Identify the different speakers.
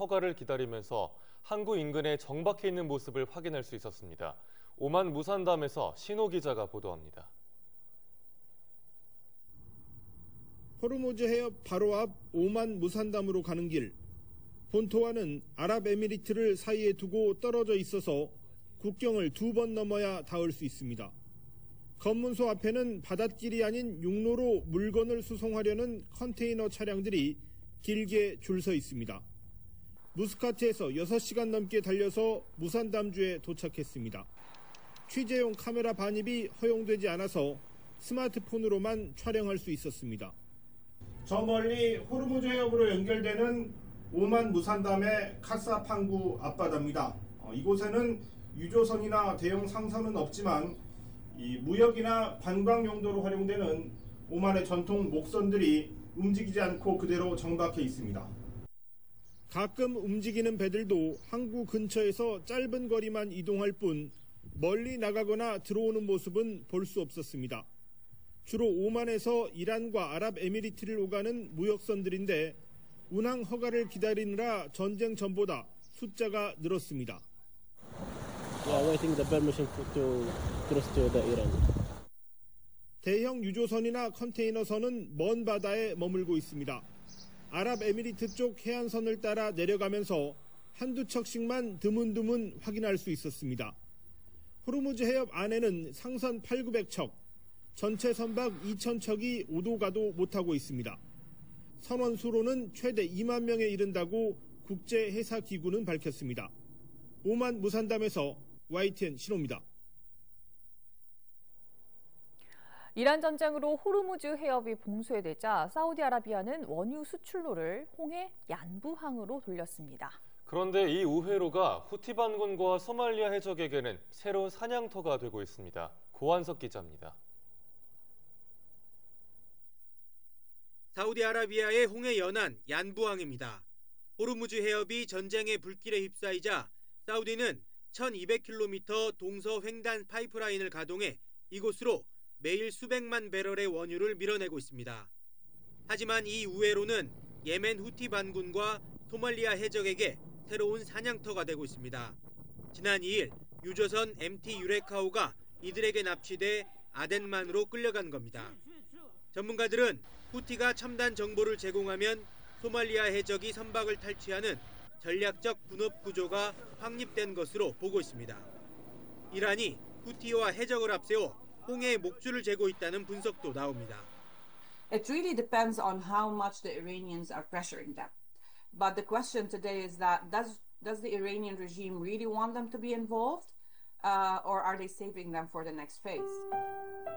Speaker 1: 허가를 기다리면서 항구 인근에 정박해 있는 모습을 확인할 수 있었습니다. 오만 무산담에서 신호 기자가 보도합니다.
Speaker 2: 호르무즈 해협 바로 앞 오만 무산담으로 가는 길. 본토와는 아랍에미리트를 사이에 두고 떨어져 있어서 국경을 2번 넘어야 닿을 수 있습니다. 검문소 앞에는 바닷길이 아닌 육로로 물건을 수송하려는 컨테이너 차량들이 길게 줄 서 있습니다. 무스카트에서 6시간 넘게 달려서 무산담주에 도착했습니다. 취재용 카메라 반입이 허용되지 않아서 스마트폰으로만 촬영할 수 있었습니다. 저 멀리 호르무즈 해협으로 연결되는 오만 무산담의 카사팡구 앞바다입니다. 이곳에는 유조선이나 대형 상선은 없지만 이 무역이나 관광 용도로 활용되는 오만의 전통 목선들이 움직이지 않고 그대로 정박해 있습니다. 가끔 움직이는 배들도 항구 근처에서 짧은 거리만 이동할 뿐 멀리 나가거나 들어오는 모습은 볼 수 없었습니다. 주로 오만에서 이란과 아랍에미리트를 오가는 무역선들인데 운항 허가를 기다리느라 전쟁 전보다 숫자가 늘었습니다.
Speaker 3: Waiting the permission to cross to the Iran.
Speaker 2: 대형 유조선이나 컨테이너선은 먼 바다에 머물고 있습니다. 아랍에미리트 쪽 해안선을 따라 내려가면서 한두 척씩만 드문드문 확인할 수 있었습니다. 호르무즈 해협 안에는 상선 8,900척, 전체 선박 2,000척이 오도 가도 못하고 있습니다. 선원 수로는 최대 2만 명에 이른다고 국제해사기구는 밝혔습니다. 오만 무산담에서 YTN 신호입니다.
Speaker 4: 이란 전쟁으로 호르무즈 해협이 봉쇄되자 사우디아라비아는 원유 수출로를 홍해 얀부항으로 돌렸습니다.
Speaker 1: 그런데 이 우회로가 후티 반군과 소말리아 해적에게는 새로운 사냥터가 되고 있습니다. 고한석 기자입니다.
Speaker 5: 사우디아라비아의 홍해 연안 얀부항입니다. 호르무즈 해협이 전쟁의 불길에 휩싸이자 사우디는 1200km 동서 횡단 파이프라인을 가동해 이곳으로 매일 수백만 배럴의 원유를 밀어내고 있습니다. 하지만 이 우회로는 예멘 후티 반군과 소말리아 해적에게 새로운 사냥터가 되고 있습니다. 지난 2일 유조선 MT 유레카호가 이들에게 납치돼 아덴만으로 끌려간 겁니다. 전문가들은 후티가 첨단 정보를 제공하면 소말리아 해적이 선박을 탈취하는 전략적 분업 구조가 확립된 것으로 보고 있습니다. 이란이 후티와 해적을 앞세워 홍해에 목줄을 재고 있다는 분석도 나옵니다.
Speaker 6: It really depends on how much the Iranians are pressuring them. But the question today is that does the Iranian regime really want them to be involved, or are they saving them for the next phase?